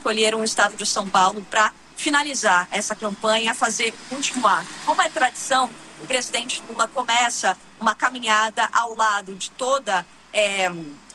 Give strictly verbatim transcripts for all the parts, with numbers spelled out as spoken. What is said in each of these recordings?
escolheram o estado de São Paulo para finalizar essa campanha, fazer o último ato. Como é tradição, o presidente Lula começa uma caminhada ao lado de toda é,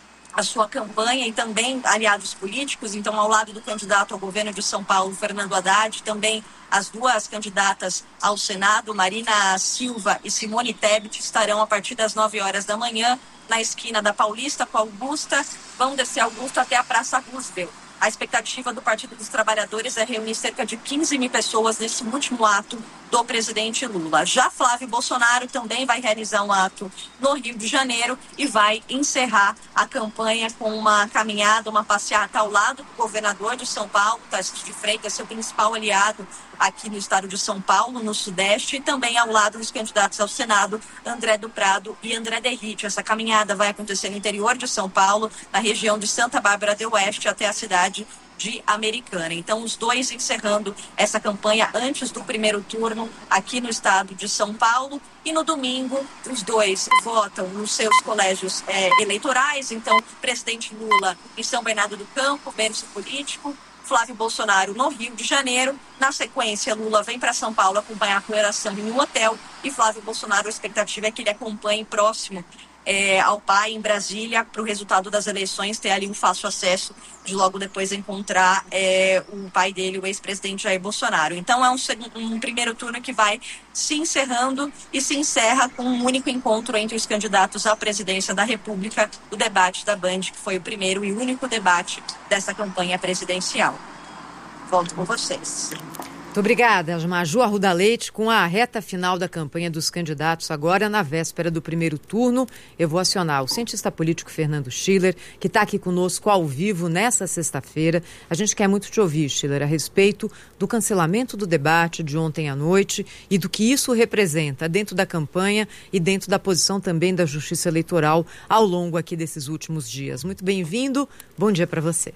a sua campanha e também aliados políticos, então ao lado do candidato ao governo de São Paulo, Fernando Haddad, também as duas candidatas ao Senado, Marina Silva e Simone Tebet, estarão a partir das nove horas da manhã na esquina da Paulista com a Augusta, vão descer a Augusta até a Praça Roosevelt. A expectativa do Partido dos Trabalhadores é reunir cerca de quinze mil pessoas nesse último ato do presidente Lula. Já Flávio Bolsonaro também vai realizar um ato no Rio de Janeiro e vai encerrar a campanha com uma caminhada, uma passeata ao lado do governador de São Paulo, Tarcísio de Freitas, seu principal aliado aqui no estado de São Paulo, no Sudeste, e também ao lado dos candidatos ao Senado, André do Prado e André Derrite. Essa caminhada vai acontecer no interior de São Paulo, na região de Santa Bárbara do Oeste, até a cidade de Americana. Então, os dois encerrando essa campanha antes do primeiro turno aqui no estado de São Paulo. E no domingo, os dois votam nos seus colégios é, eleitorais. Então, presidente Lula em São Bernardo do Campo, berço político, Flávio Bolsonaro no Rio de Janeiro. Na sequência, Lula vem para São Paulo acompanhar a coloração em um hotel e Flávio Bolsonaro, a expectativa é que ele acompanhe próximo É, ao pai em Brasília para o resultado das eleições, ter ali um fácil acesso de logo depois encontrar é, o pai dele, o ex-presidente Jair Bolsonaro. Então é um, um primeiro turno que vai se encerrando e se encerra com um único encontro entre os candidatos à presidência da República, o debate da Band, que foi o primeiro e único debate dessa campanha presidencial. Volto com vocês. Muito obrigada, Maju Arruda Leite, com a reta final da campanha dos candidatos agora na véspera do primeiro turno. Eu vou acionar o cientista político Fernando Schiller, que está aqui conosco ao vivo nessa sexta-feira. A gente quer muito te ouvir, Schiller, a respeito do cancelamento do debate de ontem à noite e do que isso representa dentro da campanha e dentro da posição também da Justiça Eleitoral ao longo aqui desses últimos dias. Muito bem-vindo, bom dia para você.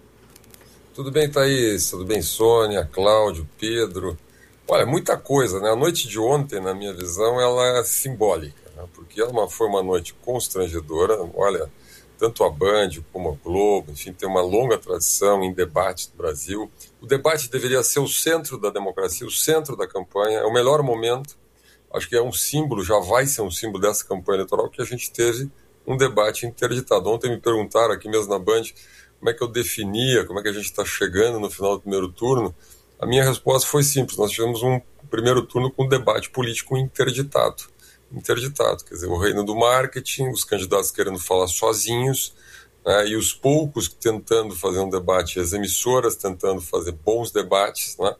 Tudo bem, Thaís? Tudo bem, Sônia, Cláudio, Pedro? Olha, muita coisa, né? A noite de ontem, na minha visão, ela é simbólica, né? Porque ela foi uma noite constrangedora. Olha, tanto a Band como a Globo, enfim, tem uma longa tradição em debates no Brasil. O debate deveria ser o centro da democracia, o centro da campanha, é o melhor momento. Acho que é um símbolo, já vai ser um símbolo dessa campanha eleitoral, que a gente teve um debate interditado. Ontem me perguntaram aqui mesmo na Band como é que eu definia, como é que a gente está chegando no final do primeiro turno. A minha resposta foi simples, nós tivemos um primeiro turno com um debate político interditado. Interditado, quer dizer, o reino do marketing, os candidatos querendo falar sozinhos, né, e os poucos tentando fazer um debate, as emissoras tentando fazer bons debates, né,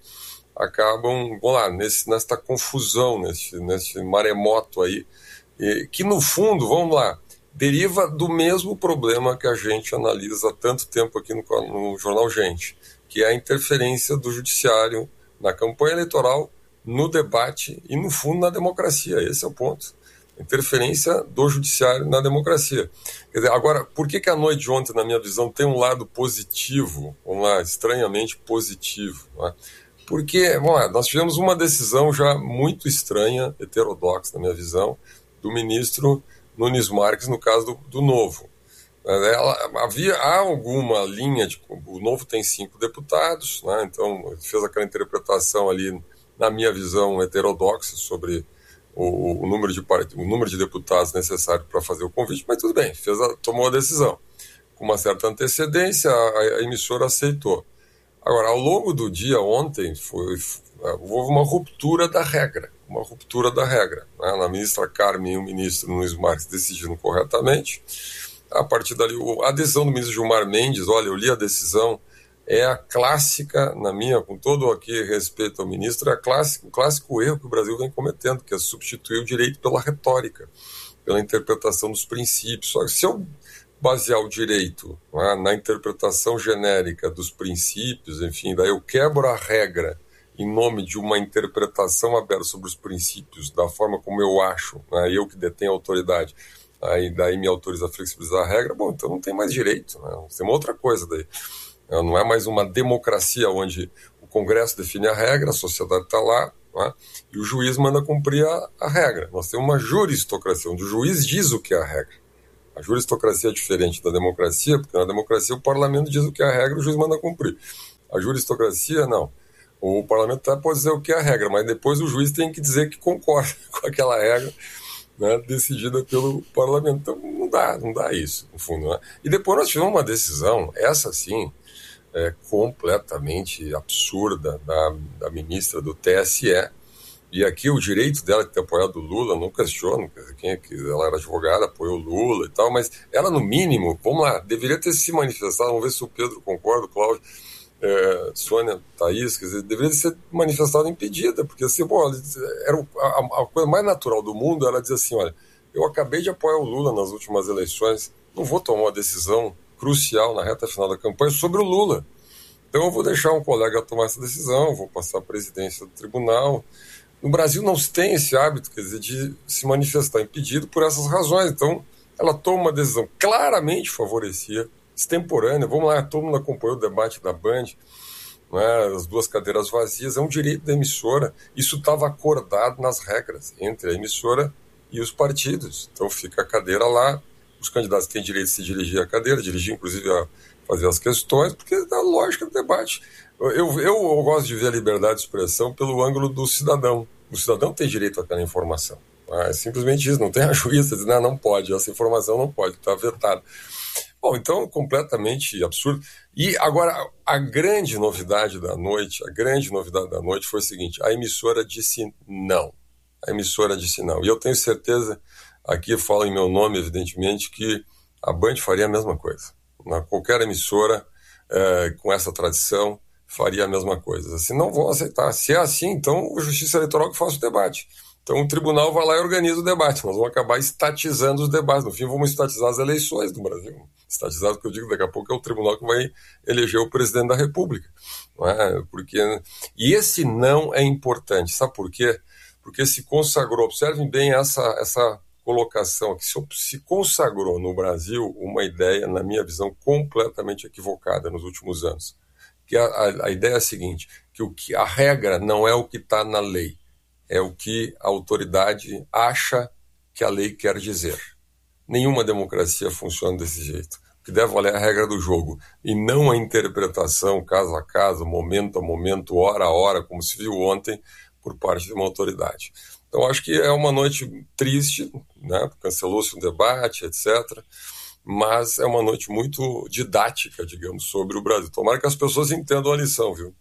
acabam, vamos lá, nesse, nesta confusão, nesse, nesse maremoto aí, e, que no fundo, vamos lá, deriva do mesmo problema que a gente analisa há tanto tempo aqui no, no Jornal Gente, que é a interferência do judiciário na campanha eleitoral, no debate e, no fundo, na democracia. Esse é o ponto. A interferência do judiciário na democracia. Quer dizer, agora, por que, que a noite de ontem, na minha visão, tem um lado positivo, vamos lá, estranhamente positivo, né? Porque, bom, nós tivemos uma decisão já muito estranha, heterodoxa, na minha visão, do ministro Nunes Marques, no caso do, do Novo. Ela, havia, há alguma linha, de, o Novo tem cinco deputados, né, então fez aquela interpretação ali, na minha visão, heterodoxa sobre o, o, número, de, o número de deputados necessário para fazer o convite, mas tudo bem, fez a, tomou a decisão. Com uma certa antecedência, a, a emissora aceitou. Agora, ao longo do dia ontem, foi, houve uma ruptura da regra, uma ruptura da regra. Né? A ministra Carmen e o ministro Nunes Marques decidiram corretamente. A partir dali, a decisão do ministro Gilmar Mendes, olha, eu li a decisão, é a clássica, na minha, com todo aqui respeito ao ministro, é a clássica, o clássico erro que o Brasil vem cometendo, que é substituir o direito pela retórica, pela interpretação dos princípios. Só que se eu basear o direito, né, na interpretação genérica dos princípios, enfim, daí eu quebro a regra em nome de uma interpretação aberta sobre os princípios, da forma como eu acho, né, eu que detenho a autoridade, aí daí me autoriza a flexibilizar a regra, bom, então não tem mais direito, né, tem uma outra coisa daí. Não é mais uma democracia onde o Congresso define a regra, a sociedade está lá, né, e o juiz manda cumprir a, a regra. Nós temos uma juristocracia, onde o juiz diz o que é a regra. A juristocracia é diferente da democracia, porque na democracia o parlamento diz o que é a regra e o juiz manda cumprir. A juristocracia, não. O parlamentar pode dizer o que é a regra, mas depois o juiz tem que dizer que concorda com aquela regra, né, decidida pelo parlamento. Então não dá, não dá isso, no fundo. Né? E depois nós tivemos uma decisão, essa sim, é, completamente absurda, da, da ministra do T S E. E aqui o direito dela de ter apoiado o Lula, não questiono, quem é que ela era advogada, apoiou o Lula e tal, mas ela no mínimo, vamos lá, deveria ter se manifestado, vamos ver se o Pedro concorda, o Cláudio, É, Sônia, Thaís, quer dizer, deveria ser manifestada impedida, porque assim, bom, era a, a coisa mais natural do mundo, ela diz assim, olha, eu acabei de apoiar o Lula nas últimas eleições, não vou tomar uma decisão crucial na reta final da campanha sobre o Lula, então eu vou deixar um colega tomar essa decisão, vou passar a presidência do tribunal. No Brasil não se tem esse hábito, quer dizer, de se manifestar impedido por essas razões, então ela toma uma decisão claramente favorecia, extemporânea, vamos lá, todo mundo acompanhou o debate da Band, né, as duas cadeiras vazias, é um direito da emissora, isso estava acordado nas regras entre a emissora e os partidos, então fica a cadeira lá, os candidatos têm direito de se dirigir à cadeira, dirigir inclusive a fazer as questões, porque é a lógica do debate. Eu, eu, eu gosto de ver a liberdade de expressão pelo ângulo do cidadão, o cidadão tem direito àquela informação, é simplesmente isso, não tem a juíza dizendo, não, não pode, essa informação não pode, está vetada. Bom, então, completamente absurdo. E agora, a grande novidade da noite, a grande novidade da noite foi o seguinte, a emissora disse não. A emissora disse não. E eu tenho certeza, aqui eu falo em meu nome, evidentemente, que a Band faria a mesma coisa. Qualquer emissora é, com essa tradição faria a mesma coisa. Assim, não vão aceitar. Se é assim, então a Justiça Eleitoral que faça o debate. Então o tribunal vai lá e organiza o debate. Nós vamos acabar estatizando os debates. No fim, vamos estatizar as eleições do Brasil. Estatizado, que eu digo daqui a pouco, é o tribunal que vai eleger o presidente da República. Não é? Porque... E esse não é importante. Sabe por quê? Porque se consagrou, observem bem essa, essa colocação aqui, se consagrou no Brasil uma ideia, na minha visão, completamente equivocada nos últimos anos. Que a, a, a ideia é a seguinte, que, o que a regra não é o que está na lei, é o que a autoridade acha que a lei quer dizer. Nenhuma democracia funciona desse jeito. O que deve valer é a regra do jogo, e não a interpretação caso a caso, momento a momento, hora a hora, como se viu ontem, por parte de uma autoridade. Então, acho que é uma noite triste, né? Cancelou-se um debate, etcétera, mas é uma noite muito didática, digamos, sobre o Brasil. Tomara que as pessoas entendam a lição, viu?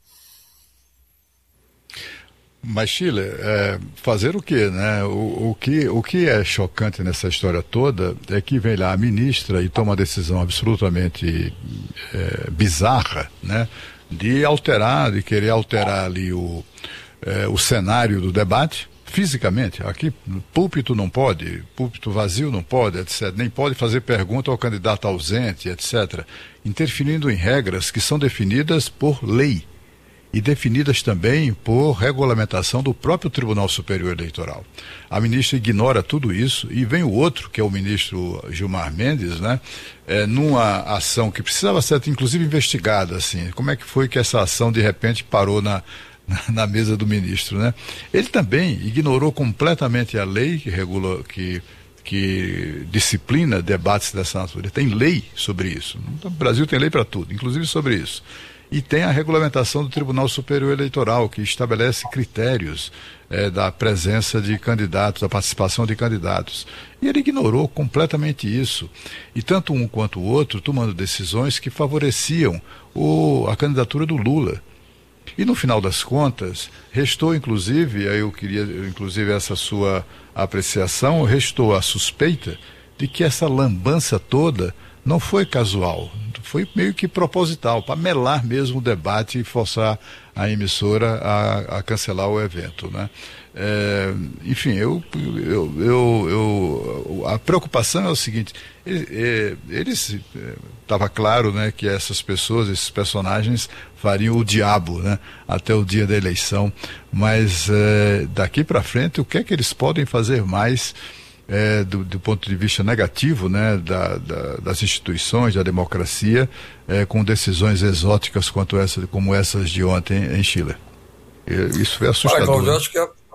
Mas, Chile, é, fazer o quê, né? O, o, que, o que é chocante nessa história toda é que vem lá a ministra e toma uma decisão absolutamente é, bizarra, né? De alterar, de querer alterar ali o, é, o cenário do debate, fisicamente. Aqui, púlpito não pode, púlpito vazio não pode, etcétera. Nem pode fazer pergunta ao candidato ausente, etcétera. Interferindo em regras que são definidas por lei. E definidas também por regulamentação do próprio Tribunal Superior Eleitoral. A ministra ignora tudo isso e vem o outro, que é o ministro Gilmar Mendes, né, é, numa ação que precisava ser inclusive investigada, assim, como é que foi que essa ação de repente parou na, na, na mesa do ministro, né? Ele também ignorou completamente a lei que regula, que, que disciplina debates dessa natureza. Tem lei sobre isso. O Brasil tem lei para tudo, inclusive sobre isso. E tem a regulamentação do Tribunal Superior Eleitoral, que estabelece critérios é, da presença de candidatos, da participação de candidatos. E ele ignorou completamente isso. E tanto um quanto o outro tomando decisões que favoreciam o, a candidatura do Lula. E no final das contas, restou inclusive, aí eu queria inclusive essa sua apreciação, restou a suspeita de que essa lambança toda não foi casual, foi meio que proposital, para melar mesmo o debate e forçar a emissora a, a cancelar o evento, né? É, enfim, eu, eu, eu, eu, a preocupação é o seguinte, eles, estava claro, né, que essas pessoas, esses personagens fariam o diabo, né, até o dia da eleição, mas é, daqui para frente o que é que eles podem fazer mais É, do, do ponto de vista negativo, né, da, da, das instituições, da democracia, é, com decisões exóticas quanto essa, como essas de ontem em Chile. E, isso foi assustador. Olha, Cláudio, eu acho que a,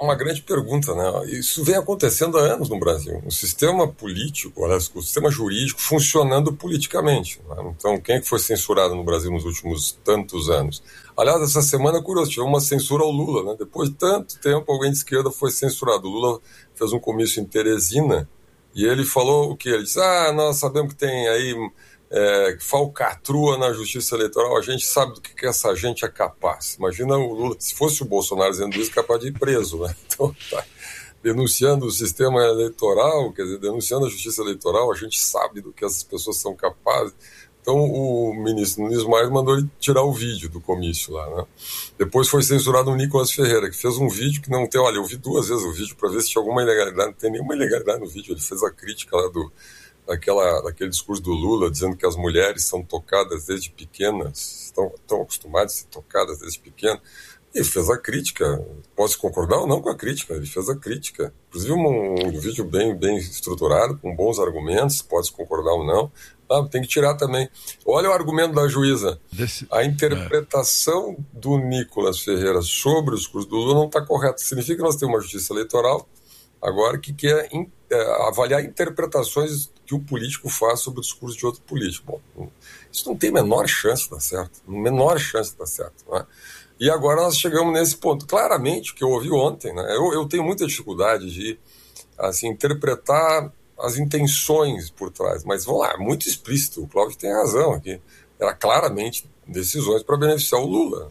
uma grande pergunta, né? Isso vem acontecendo há anos no Brasil. O sistema político, aliás, o sistema jurídico funcionando politicamente, né? Então, quem é que foi censurado no Brasil nos últimos tantos anos? Aliás, essa semana, curioso, tivemos uma censura ao Lula, né? Depois de tanto tempo, alguém de esquerda foi censurado. O Lula fez um comício em Teresina e ele falou o quê? Ele disse, ah, nós sabemos que tem aí é, falcatrua na justiça eleitoral, a gente sabe do que, que essa gente é capaz. Imagina o Lula, se fosse o Bolsonaro dizendo isso, capaz de ir preso, né? Então, tá denunciando o sistema eleitoral, quer dizer, denunciando a justiça eleitoral, a gente sabe do que essas pessoas são capazes. Então o ministro Nunes Marques mandou ele tirar o vídeo do comício lá, né? Depois foi censurado o Nicolas Ferreira, que fez um vídeo que não tem, olha, eu vi duas vezes o vídeo para ver se tinha alguma ilegalidade, não tem nenhuma ilegalidade no vídeo, ele fez a crítica lá do, daquela, daquele discurso do Lula, dizendo que as mulheres são tocadas desde pequenas, estão, estão acostumadas a ser tocadas desde pequenas, e ele fez a crítica, posso concordar ou não com a crítica, ele fez a crítica, inclusive um, um vídeo bem, bem estruturado, com bons argumentos, pode concordar ou não. Ah, tem que tirar também. Olha o argumento da juíza. Desse... A interpretação é. do Nicolas Ferreira sobre o discurso do Lula não está correta. Significa que nós temos uma justiça eleitoral agora que quer in, é, avaliar interpretações que o político faz sobre o discurso de outro político. Bom, isso não tem a menor chance de dar certo. Menor chance de dar certo. Não é? E agora nós chegamos nesse ponto. Claramente, o que eu ouvi ontem, né, eu, eu tenho muita dificuldade de assim, interpretar as intenções por trás, mas vamos lá, muito explícito, o Cláudio tem razão aqui, era claramente decisões para beneficiar o Lula.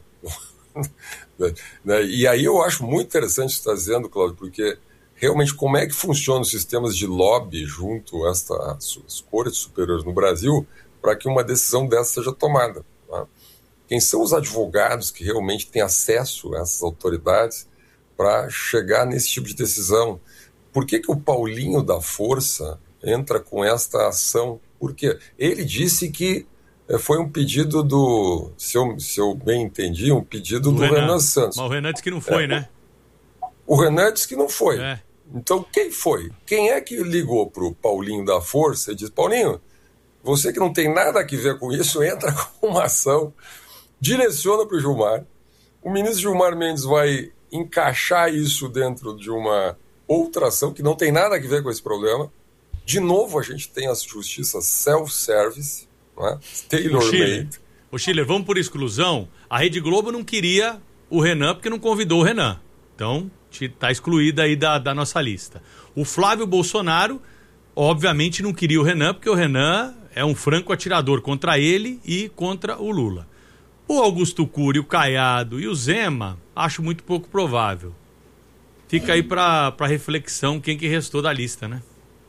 E aí eu acho muito interessante o que você está dizendo, Cláudio, porque realmente como é que funcionam os sistemas de lobby junto às cortes superiores no Brasil para que uma decisão dessa seja tomada, tá? Quem são os advogados que realmente têm acesso a essas autoridades para chegar nesse tipo de decisão? Por que que o Paulinho da Força entra com esta ação? Por quê? Ele disse que foi um pedido do, se eu, se eu bem entendi, um pedido do, do Renan. Renan Santos. Mas o Renan disse que não foi, é, né? O Renan disse que não foi. É. Então, quem foi? Quem é que ligou para o Paulinho da Força e disse, Paulinho, você que não tem nada a ver com isso, entra com uma ação, direciona para o Gilmar. O ministro Gilmar Mendes vai encaixar isso dentro de uma outra ação que não tem nada a ver com esse problema. De novo, a gente tem a justiça self-service, né? Tailor-made. Ô, Schiller, vamos por exclusão. A Rede Globo não queria o Renan porque não convidou o Renan. Então, está excluída aí da, da nossa lista. O Flávio Bolsonaro, obviamente, não queria o Renan porque o Renan é um franco atirador contra ele e contra o Lula. O Augusto Cury, o Caiado e o Zema, acho muito pouco provável. Fica aí para reflexão quem que restou da lista, né?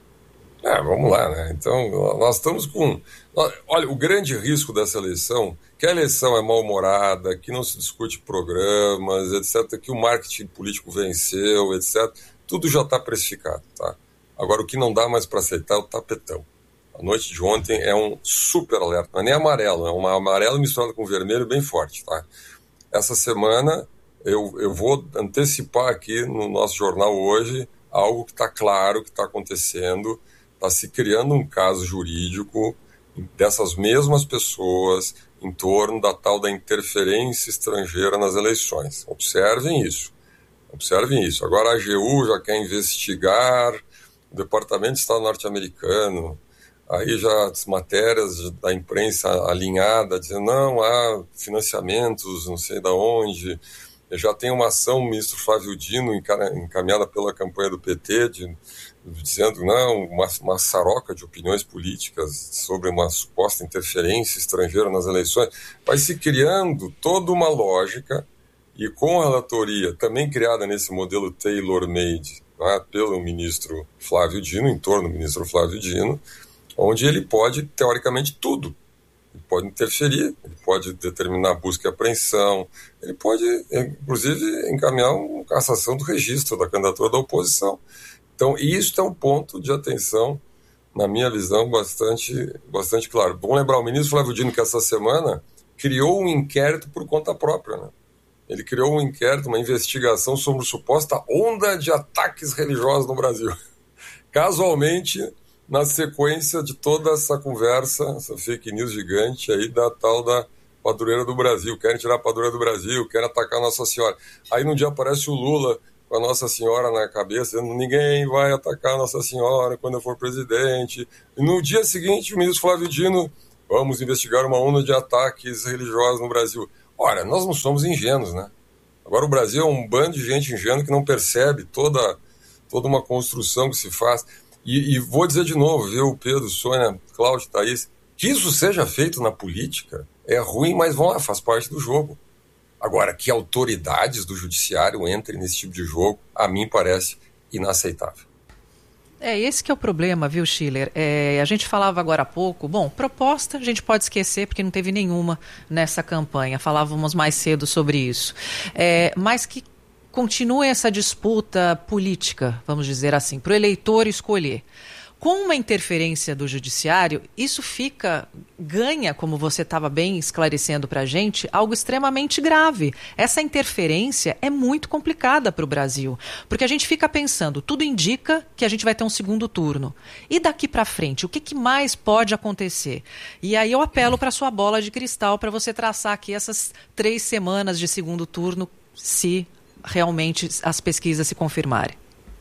É, vamos lá, né? Então, nós estamos com... Olha, o grande risco dessa eleição, que a eleição é mal-humorada, que não se discute programas, etcétera, que o marketing político venceu, etcétera, tudo já está precificado, tá? Agora, o que não dá mais para aceitar é o tapetão. A noite de ontem é um super alerta, não é nem amarelo, é um amarelo misturado com vermelho bem forte, tá? Essa semana... Eu, eu vou antecipar aqui no nosso jornal hoje algo que está claro que está acontecendo, está se criando um caso jurídico dessas mesmas pessoas em torno da tal da interferência estrangeira nas eleições. Observem isso, observem isso. Agora a A G U já quer investigar, o Departamento de Estado norte-americano, aí já as matérias da imprensa alinhada, dizendo não, há financiamentos, não sei de onde... Já tem uma ação, o ministro Flávio Dino, encaminhada pela campanha do P T, de, dizendo não, uma, uma saroca de opiniões políticas sobre uma suposta interferência estrangeira nas eleições. Vai se criando toda uma lógica, e com a relatoria também criada nesse modelo tailor-made, né, pelo ministro Flávio Dino, em torno do ministro Flávio Dino, onde ele pode, teoricamente, tudo. Ele pode interferir, ele pode determinar a busca e apreensão, ele pode, inclusive, encaminhar uma cassação do registro da candidatura da oposição. Então, isso é um ponto de atenção, na minha visão, bastante, bastante claro. Vamos lembrar, o ministro Flávio Dino, que essa semana criou um inquérito por conta própria, né? Ele criou um inquérito, uma investigação sobre suposta onda de ataques religiosos no Brasil. Casualmente... na sequência de toda essa conversa, essa fake news gigante aí da tal da padroeira do Brasil. Querem tirar a padroeira do Brasil, querem atacar Nossa Senhora. Aí num dia aparece o Lula com a Nossa Senhora na cabeça, dizendo ninguém vai atacar a Nossa Senhora quando eu for presidente. E no dia seguinte, o ministro Flávio Dino, vamos investigar uma onda de ataques religiosos no Brasil. Ora, nós não somos ingênuos, né? Agora o Brasil é um bando de gente ingênua que não percebe toda, toda uma construção que se faz. E, e vou dizer de novo, viu, Pedro, Sônia, Cláudio, Thaís, que isso seja feito na política é ruim, mas vão lá, faz parte do jogo. Agora, que autoridades do judiciário entrem nesse tipo de jogo, a mim parece inaceitável. É, esse que é o problema, viu, Schiller? É, a gente falava agora há pouco, bom, proposta a gente pode esquecer porque não teve nenhuma nessa campanha, falávamos mais cedo sobre isso. É, mas que continue essa disputa política, vamos dizer assim, para o eleitor escolher. Com uma interferência do judiciário, isso fica, ganha, como você estava bem esclarecendo para a gente, algo extremamente grave. Essa interferência é muito complicada para o Brasil, porque a gente fica pensando, tudo indica que a gente vai ter um segundo turno. E daqui para frente, o que, que mais pode acontecer? E aí eu apelo para a sua bola de cristal para você traçar aqui essas três semanas de segundo turno, se realmente as pesquisas se confirmarem.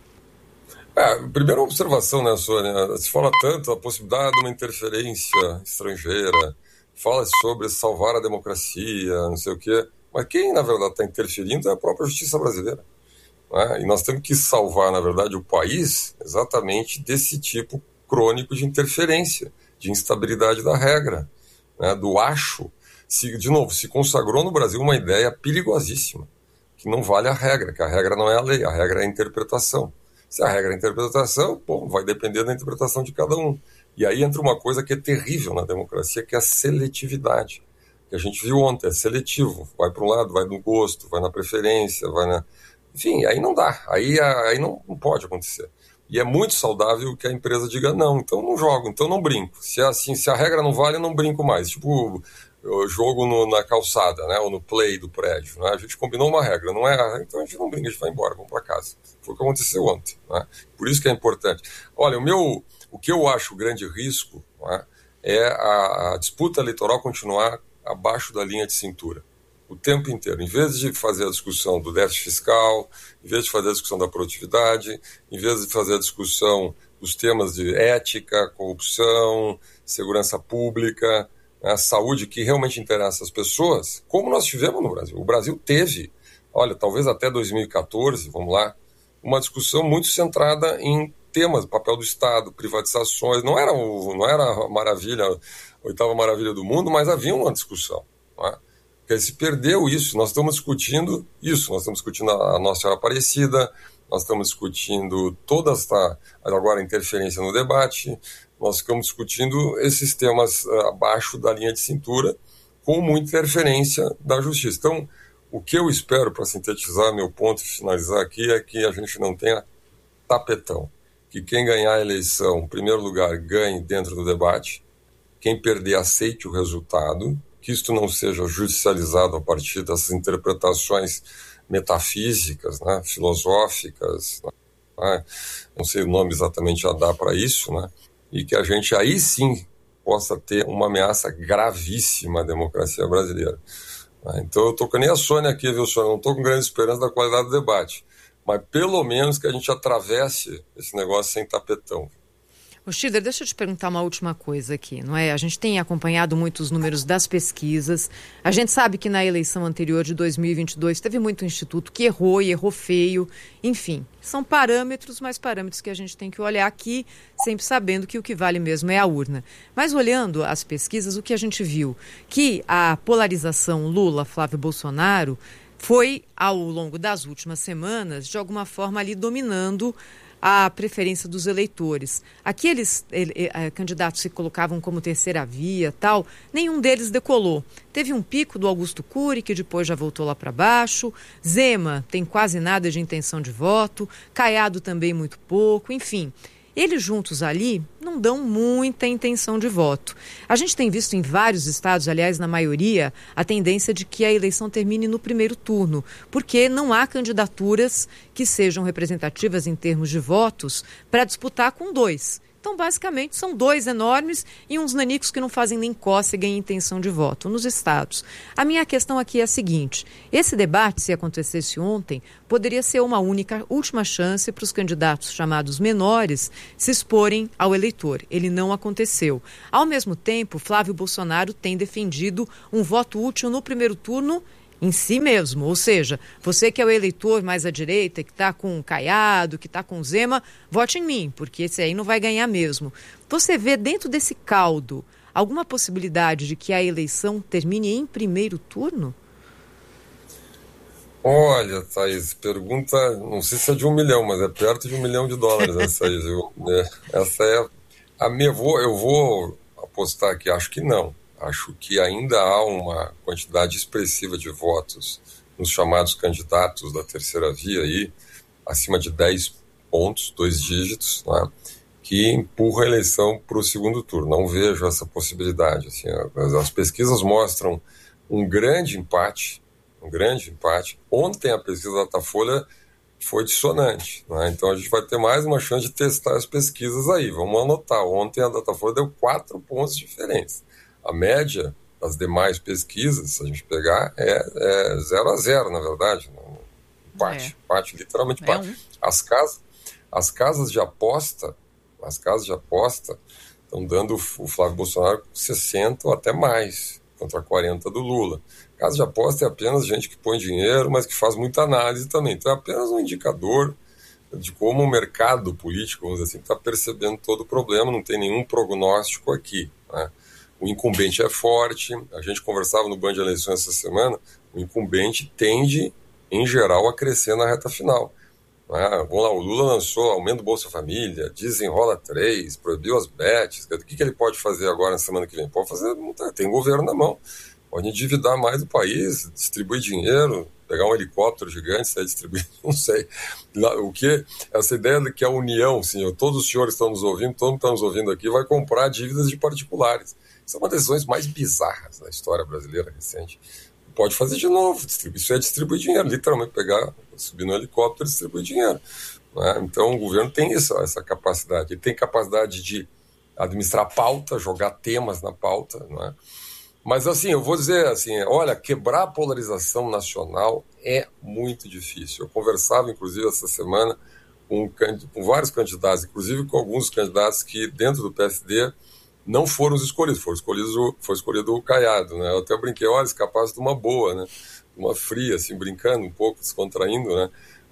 É, primeira observação, né, Sônia? Se fala tanto a possibilidade de uma interferência estrangeira, fala sobre salvar a democracia, não sei o quê, mas quem, na verdade, está interferindo é a própria justiça brasileira. Né? E nós temos que salvar, na verdade, o país exatamente desse tipo crônico de interferência, de instabilidade da regra, né, do acho. Se, de novo, se consagrou no Brasil uma ideia perigosíssima, que não vale a regra, que a regra não é a lei, a regra é a interpretação. Se a regra é a interpretação, bom, vai depender da interpretação de cada um. E aí entra uma coisa que é terrível na democracia, que é a seletividade. Que a gente viu ontem, é seletivo. Vai para um lado, vai no gosto, vai na preferência, vai na... Enfim, aí não dá. Aí, aí não, não pode acontecer. E é muito saudável que a empresa diga, não, então não jogo, então não brinco. Se, assim, se a regra não vale, eu não brinco mais. Tipo, eu jogo no, na calçada, né, ou no play do prédio. Né? A gente combinou uma regra, não é? Então a gente não brinca, a gente vai embora, vamos para casa. Foi o que aconteceu ontem. Né? Por isso que é importante. Olha, o, meu, o que eu acho o grande risco, né, é a, a disputa eleitoral continuar abaixo da linha de cintura. O tempo inteiro. Em vez de fazer a discussão do déficit fiscal, em vez de fazer a discussão da produtividade, em vez de fazer a discussão dos temas de ética, corrupção, segurança pública, a saúde que realmente interessa às pessoas, como nós tivemos no Brasil. O Brasil teve, olha, talvez até dois mil e catorze, vamos lá, uma discussão muito centrada em temas, papel do Estado, privatizações, não era, o, não era a maravilha, a oitava maravilha do mundo, mas havia uma discussão. Não é? Porque se perdeu isso, nós estamos discutindo isso, nós estamos discutindo a Nossa Senhora Aparecida, nós estamos discutindo toda esta, agora a interferência no debate, nós ficamos discutindo esses temas uh, abaixo da linha de cintura, com muita interferência da justiça. Então, o que eu espero, para sintetizar meu ponto e finalizar aqui, é que a gente não tenha tapetão. Que quem ganhar a eleição, em primeiro lugar, ganhe dentro do debate, quem perder aceite o resultado, que isto não seja judicializado a partir dessas interpretações metafísicas, né, filosóficas, né, não sei o nome exatamente a dar para isso, né, e que a gente aí sim possa ter uma ameaça gravíssima à democracia brasileira. Então eu estou com nem a Sônia aqui, viu, Sônia? Não estou com grande esperança da qualidade do debate, mas pelo menos que a gente atravesse esse negócio sem tapetão. Ô, Schiller, deixa eu te perguntar uma última coisa aqui, não é? A gente tem acompanhado muitos números das pesquisas. A gente sabe que na eleição anterior de dois mil e vinte e dois teve muito instituto que errou e errou feio. Enfim, são parâmetros, mas parâmetros que a gente tem que olhar aqui, sempre sabendo que o que vale mesmo é a urna. Mas olhando as pesquisas, o que a gente viu? Que a polarização Lula-Flávio Bolsonaro foi, ao longo das últimas semanas, de alguma forma ali dominando a preferência dos eleitores. Aqueles ele, eh, candidatos que se colocavam como terceira via, tal, nenhum deles decolou. Teve um pico do Augusto Cury, que depois já voltou lá para baixo. Zema tem quase nada de intenção de voto. Caiado também muito pouco. Enfim, eles juntos ali não dão muita intenção de voto. A gente tem visto em vários estados, aliás, na maioria, a tendência de que a eleição termine no primeiro turno, porque não há candidaturas que sejam representativas em termos de votos para disputar com dois. Então, basicamente, são dois enormes e uns nanicos que não fazem nem cócega em intenção de voto nos estados. A minha questão aqui é a seguinte: esse debate, se acontecesse ontem, poderia ser uma única, última chance para os candidatos chamados menores se exporem ao eleitor. Ele não aconteceu. Ao mesmo tempo, Flávio Bolsonaro tem defendido um voto útil no primeiro turno em si mesmo, ou seja, você que é o eleitor mais à direita, que está com o Caiado, que está com o Zema, vote em mim, porque esse aí não vai ganhar mesmo. Você vê dentro desse caldo alguma possibilidade de que a eleição termine em primeiro turno? Olha, Thaís, pergunta, não sei se é de um milhão, mas é perto de um milhão de dólares essa aí, viu? É, essa é a minha, eu vou, eu vou apostar aqui, acho que não. Acho que ainda há uma quantidade expressiva de votos nos chamados candidatos da terceira via, aí, acima de dez pontos, dois dígitos, né, que empurra a eleição para o segundo turno. Não vejo essa possibilidade. Assim, as, as pesquisas mostram um grande empate, um grande empate. Ontem a pesquisa da Datafolha foi dissonante, né, então a gente vai ter mais uma chance de testar as pesquisas aí. Vamos anotar. Ontem a Datafolha deu quatro pontos diferentes. A média das demais pesquisas, se a gente pegar, é, é zero a zero, na verdade. Empate, é. empate, literalmente empate. É um. As, casas, as casas de aposta, as casas de aposta estão dando o Flávio Bolsonaro sessenta ou até mais, contra quarenta do Lula. Casa de aposta é apenas gente que põe dinheiro, mas que faz muita análise também. Então é apenas um indicador de como o mercado político, vamos dizer assim, está percebendo todo o problema, não tem nenhum prognóstico aqui, né? O incumbente é forte, a gente conversava no Band de Eleições essa semana, o incumbente tende, em geral, a crescer na reta final. Né? Vamos lá, o Lula lançou aumento do Bolsa Família, desenrola três, proibiu as bets, o que, que ele pode fazer agora na semana que vem? Pode fazer, tem governo na mão, pode endividar mais o país, distribuir dinheiro, pegar um helicóptero gigante, sair distribuindo, não sei. O que, essa ideia de que a União, senhor, todos os senhores estão nos ouvindo, todo mundo está nos ouvindo aqui, vai comprar dívidas de particulares. Isso é uma das decisões mais bizarras da história brasileira recente. Pode fazer de novo, isso é distribuir dinheiro, literalmente pegar, subir no helicóptero e distribuir dinheiro. Né? Então o governo tem isso, essa capacidade, ele tem capacidade de administrar pauta, jogar temas na pauta. Né? Mas assim, eu vou dizer assim, olha, quebrar a polarização nacional é muito difícil. Eu conversava inclusive essa semana com, com vários candidatos, inclusive com alguns candidatos que dentro do P S D não foram os escolhidos, foram escolhidos o, foi escolhido o Caiado, né? Eu até brinquei, olha, esse capaz de uma boa, né? Uma fria, assim, brincando um pouco, descontraindo, né?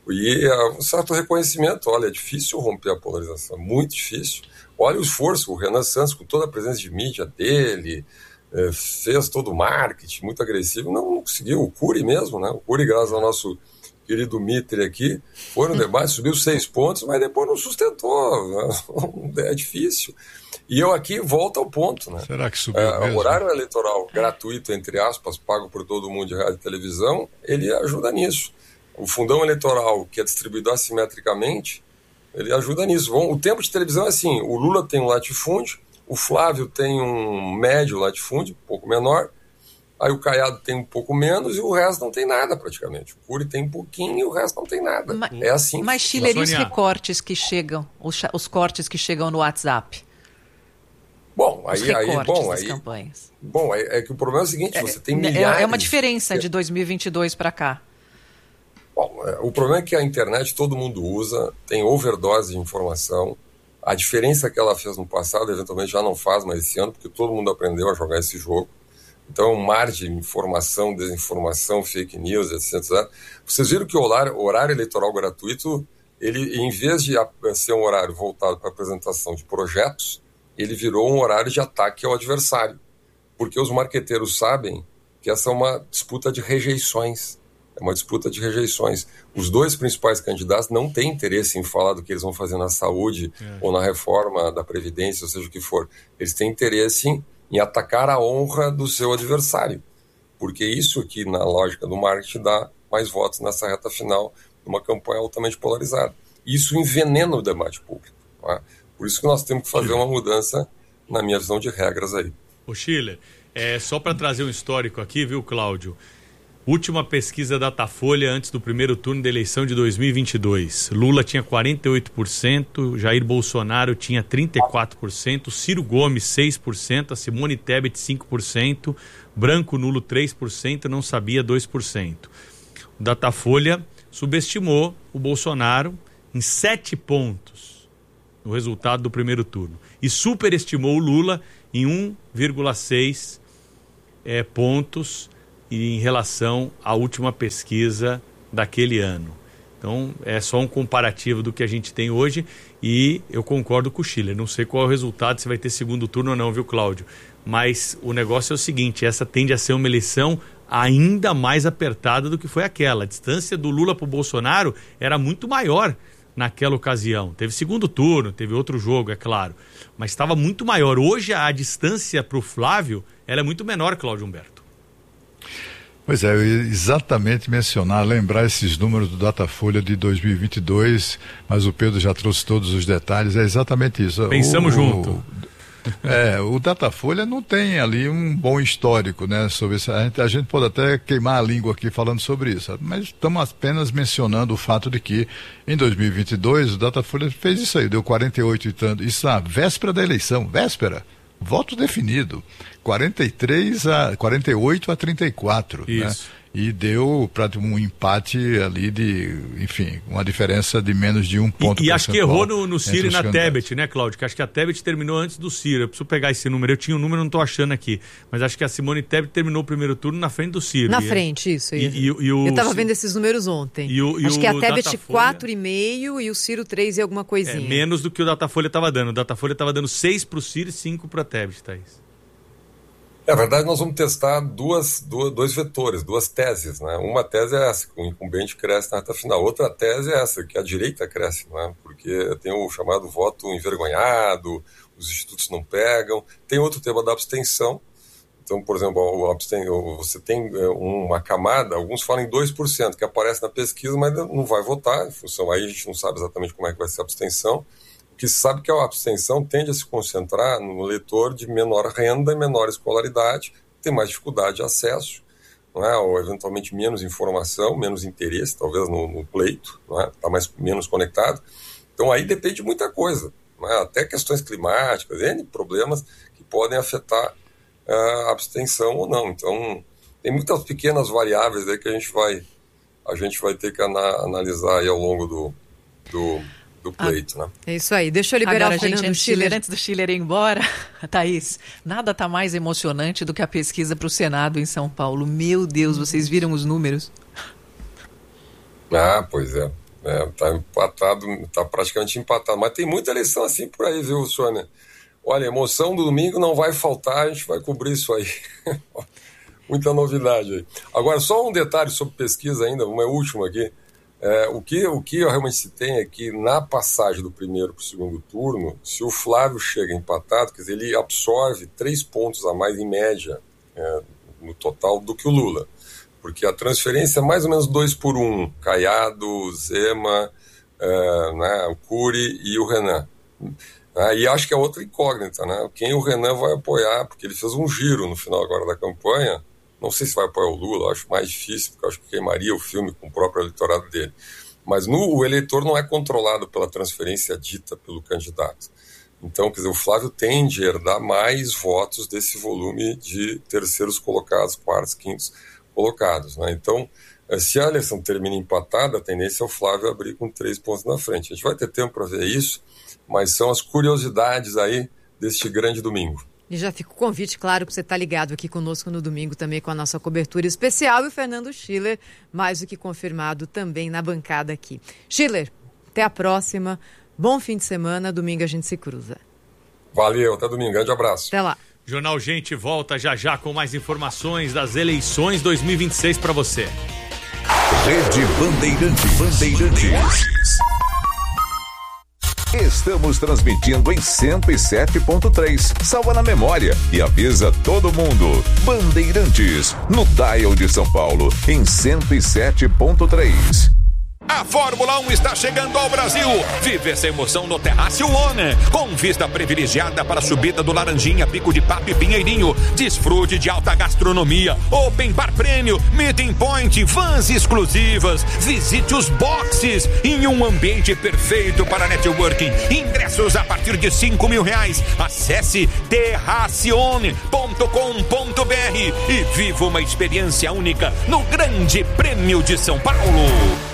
E uh, um certo reconhecimento, olha, é difícil romper a polarização, muito difícil. Olha o esforço, o Renan Santos, com toda a presença de mídia dele, eh, fez todo o marketing, muito agressivo, não, não conseguiu. O Cury mesmo, né? O Cury, graças ao nosso querido Mitre aqui, foi no debate, subiu seis pontos, mas depois não sustentou, né? É difícil. E eu aqui volto ao ponto, né? Será que subiu é, mesmo? O horário eleitoral gratuito, entre aspas, pago por todo mundo de rádio e televisão, ele ajuda nisso. O fundão eleitoral, que é distribuído assimetricamente, ele ajuda nisso. Bom, o tempo de televisão é assim, o Lula tem um latifúndio, o Flávio tem um médio latifúndio, um pouco menor, aí o Caiado tem um pouco menos e o resto não tem nada praticamente. O Cury tem um pouquinho e o resto não tem nada. Mas, é assim. Mas, Schiller, e os recortes que chegam, os, os cortes que chegam no WhatsApp? Bom, aí, os recortes aí, bom, das aí, campanhas. Bom, é, é que o problema é o seguinte, é, você tem milhares... É uma diferença de dois mil e vinte e dois para cá. Bom, é, o problema é que a internet todo mundo usa, tem overdose de informação. A diferença que ela fez no passado, eventualmente já não faz mais esse ano, porque todo mundo aprendeu a jogar esse jogo. Então, um mar de informação, desinformação, fake news, etcétera. Vocês viram que o horário, o horário eleitoral gratuito, ele, em vez de ser um horário voltado para a apresentação de projetos, ele virou um horário de ataque ao adversário. Porque os marqueteiros sabem que essa é uma disputa de rejeições. É uma disputa de rejeições. Os dois principais candidatos não têm interesse em falar do que eles vão fazer na saúde é. ou na reforma da Previdência, ou seja o que for. Eles têm interesse em, em atacar a honra do seu adversário. Porque isso aqui, na lógica do marketing, dá mais votos nessa reta final numa campanha altamente polarizada. Isso envenena o debate público. Não é? Por isso que nós temos que fazer uma mudança, na minha visão, de regras aí. Ô Schiller, é, só para trazer um histórico aqui, viu, Cláudio? Última pesquisa Datafolha antes do primeiro turno da eleição de dois mil e vinte e dois. Lula tinha quarenta e oito por cento, Jair Bolsonaro tinha trinta e quatro por cento, Ciro Gomes seis por cento, a Simone Tebet cinco por cento, branco nulo três por cento, não sabia dois por cento. O Datafolha subestimou o Bolsonaro em sete pontos no resultado do primeiro turno e superestimou o Lula em um vírgula seis é, pontos e em relação à última pesquisa daquele ano. Então, é só um comparativo do que a gente tem hoje e eu concordo com o Schiller. Não sei qual é o resultado, se vai ter segundo turno ou não, viu, Cláudio? Mas o negócio é o seguinte, essa tende a ser uma eleição ainda mais apertada do que foi aquela. A distância do Lula para o Bolsonaro era muito maior naquela ocasião. Teve segundo turno, teve outro jogo, é claro, mas estava muito maior. Hoje a distância para o Flávio ela é muito menor, Cláudio Humberto. Pois é, eu ia exatamente mencionar, lembrar esses números do Datafolha de dois mil e vinte e dois, mas o Pedro já trouxe todos os detalhes, é exatamente isso. Pensamos o, junto. O, é, o Datafolha não tem ali um bom histórico, né, sobre isso. A gente, a gente pode até queimar a língua aqui falando sobre isso, mas estamos apenas mencionando o fato de que em dois mil e vinte e dois o Datafolha fez isso aí, deu quarenta e oito e tanto, isso na véspera da eleição, véspera. Voto definido, quarenta e três a quarenta e oito a trinta e quatro, isso. Né? E deu para um empate ali de, enfim, uma diferença de menos de um ponto. E, e acho que errou no, no Ciro e na Tebet, né, Cláudio? Que acho que a Tebet terminou antes do Ciro. Eu preciso pegar esse número. Eu tinha o um número, não estou achando aqui. Mas acho que a Simone Tebet terminou o primeiro turno na frente do Ciro. Na e, frente, isso. E, e, e o, eu estava vendo esses números ontem. E o, e acho que a Tebet Datafolha, quatro vírgula cinco e o Ciro três e alguma coisinha. É, menos do que o Datafolha estava dando. O Datafolha estava dando seis para o Ciro e cinco para a Tebet, Thaís. Na verdade, nós vamos testar duas, duas, dois vetores, duas teses, né? Uma tese é essa, que o incumbente cresce na reta final. Outra tese é essa, que a direita cresce, né? Porque tem o chamado voto envergonhado, os institutos não pegam. Tem outro tema da abstenção. Então, por exemplo, o absten... você tem uma camada, alguns falam em dois por cento, que aparece na pesquisa, mas não vai votar, em função, aí a gente não sabe exatamente como é que vai ser a abstenção. Que se sabe que a abstenção tende a se concentrar no leitor de menor renda e menor escolaridade, tem mais dificuldade de acesso, não é? Ou eventualmente menos informação, menos interesse, talvez no, no pleito, está mais, menos conectado. Então aí depende de muita coisa, não é? Até questões climáticas, N problemas que podem afetar uh, a abstenção ou não. Então tem muitas pequenas variáveis aí que a gente vai, a gente vai ter que ana, analisar aí ao longo do... do do pleito, ah, né? É isso aí. Deixa eu liberar Agora, o Fernando gente, Schiller. Antes do Schiller ir embora, Thaís, nada está mais emocionante do que a pesquisa para o Senado em São Paulo. Meu Deus, vocês viram os números? Ah, pois é. É, tá empatado, tá praticamente empatado. Mas tem muita eleição assim por aí, viu, Sônia? Olha, emoção do domingo não vai faltar, a gente vai cobrir isso aí. Muita novidade aí. Agora, só um detalhe sobre pesquisa ainda, uma última aqui. É, o, que, o que realmente se tem é que na passagem do primeiro para o segundo turno, se o Flávio chega empatado, quer dizer, ele absorve três pontos a mais em média é, no total do que o Lula. Porque a transferência é mais ou menos dois por um, Caiado, Zema, é, né, o Cury e o Renan. É, e acho que é outra incógnita, né? Quem o Renan vai apoiar, porque ele fez um giro no final agora da campanha. Não sei se vai apoiar o Lula, acho mais difícil, porque acho que queimaria o filme com o próprio eleitorado dele. Mas no, o eleitor não é controlado pela transferência dita pelo candidato. Então, quer dizer, o Flávio tende a herdar mais votos desse volume de terceiros colocados, quartos, quintos colocados, né? Então, se a eleição termina empatada, a tendência é o Flávio abrir com três pontos na frente. A gente vai ter tempo para ver isso, mas são as curiosidades aí deste grande domingo. E já fica o convite, claro, para você estar ligado aqui conosco no domingo também com a nossa cobertura especial. E o Fernando Schiller, mais do que confirmado, também na bancada aqui. Schiller, até a próxima. Bom fim de semana. Domingo a gente se cruza. Valeu, até domingo. Grande abraço. Até lá. Jornal Gente volta já já com mais informações das eleições dois mil e vinte e seis para você. Rede Bandeirantes. Bandeirantes. Estamos transmitindo em cento e sete ponto três. Salva na memória e avisa todo mundo. Bandeirantes, no dial de São Paulo, em cento e sete ponto três. A Fórmula um está chegando ao Brasil. Vive essa emoção no Terrace One, com vista privilegiada para a subida do Laranjinha, Pico de Papo e Pinheirinho. Desfrute de alta gastronomia, Open Bar Prêmio, Meeting Point, vans exclusivas. Visite os boxes em um ambiente perfeito para networking. Ingressos a partir de cinco mil reais. Acesse terracione ponto com ponto br e viva uma experiência única no Grande Prêmio de São Paulo.